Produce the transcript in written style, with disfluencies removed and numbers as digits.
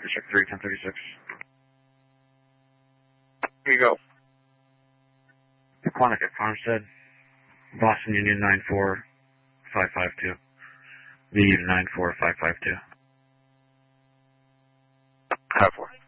Check 3, 1036. Here you go. Quantic at Farmstead, Boston Union 94552. VU 94552. High 4.